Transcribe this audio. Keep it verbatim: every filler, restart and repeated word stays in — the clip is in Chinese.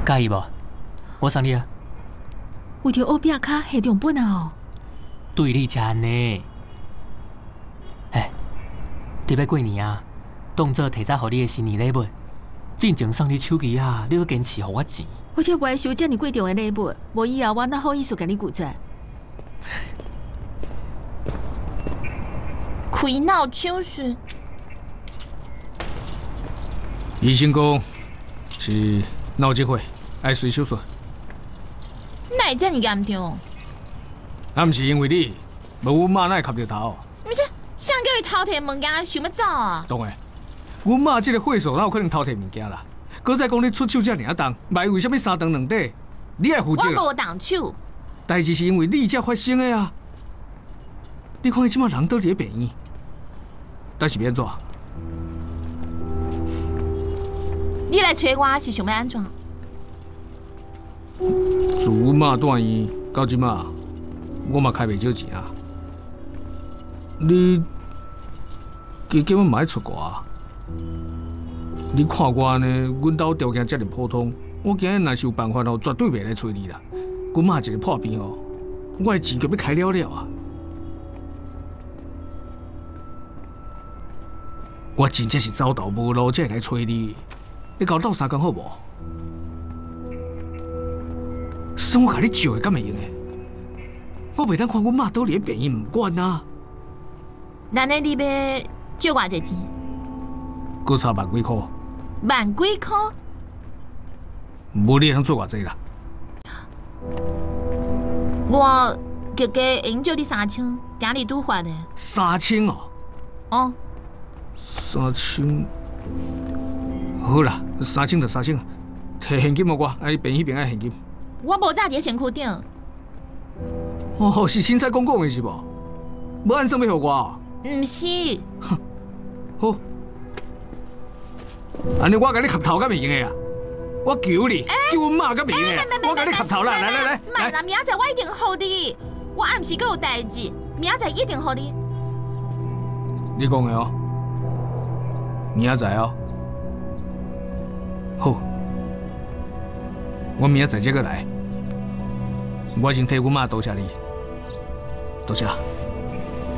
介意无？我送你啊。 为着乌饼卡下重本啊哦。 对你才安尼。哎，特别过年啊，当做提早予你的新年礼物。进前送你手机啊，你要坚持予我钱。 我这不爱收这么贵重的礼物，无以后我哪好意思甲你拒绝？ 开闹手术。 医生讲是脑积血，爱随手术。 哪会这么严重？ 啊，毋是因为你，无阮妈哪会磕着头？ 毋是，谁叫伊偷摕物件想要走啊？ 当然，阮妈这个血数哪有可能偷摕物件啦？搁再讲你出手这尔重，卖为什么三长两短？你爱负责啦。 我无动手。 代志是因为你才发生的啊！你看伊即马人倒伫咧病院，但是要安怎？ 你来找我是想要安怎？ 自阮妈住院到即马，我嘛开袂少钱啊。你加减嘛爱出国。你看我安尼，阮兜条件遮尔普通，我今日若是有办法吼，绝对袂来找你啦。阮妈一个破病吼，我的钱就要开了了啊！我真正是走投无路才会来找你。你甲我斗相共好无？算我甲你借的，敢会用的？我袂当看阮妈倒伫病院唔管啊！ 那呢，你要借偌济钱？ 搁差万几块。 万几块？ 无你会通做偌济啦？ 我哥哥应借你三千，今日拄发的。 三千哦。 哦。 三千。好啦，三千就三千，摕现金给我，哎，便迄边爱现金。 我无早伫身躯顶。 哦，是凊彩讲讲的是无？无按算要互我？ 毋是。 哼，好。安尼我甲你磕头，敢会用的啊？我求你，叫阮妈敢会用的啊？我甲你磕头啦，来来来， 妈啦，明仔载我一定互你。我暗时阁有代志，明仔载一定互你。 你讲的哦，明仔载哦。好，我明仔载再过来。我已经替阮妈多谢你，多谢。